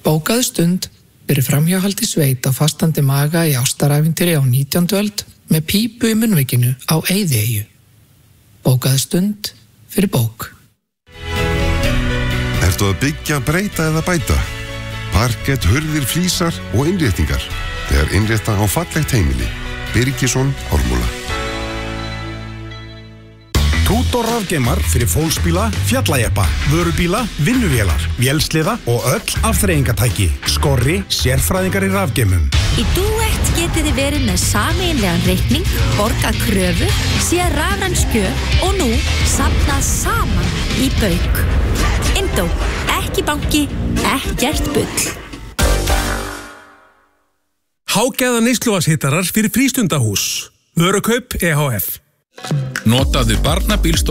Bókaðu stund fyrir framhjáhaldi sveit á fastandi maga í ástarævintýri á 19. öld með pípu í munnvikinu á Eyðieyju. Bókaðu stund fyrir bók. Ertu að byggja, breyta eða bæta? Parkett, hurðir, flísar og innréttingar. Þegar innrétta á fallegt heimili. Birgisson Ármúla. Tútor rafgeimar fyrir fólksbíla, fjallajeppa, vörubíla, vinnuvélar, vélsliða og öll afþreyingatæki. Skorri, sérfræðingar í rafgeimum. Í Duett getið þið verið með sameiginlegan reikning, borgað kröfu, séð rafræn skjöl og nú safnað saman í bauk. Indó, ekki banki, ekkert bull. Hágæða neysluvatnshitarar fyrir frístundahús. Vörukaup EHF. Notaðu barnabílstól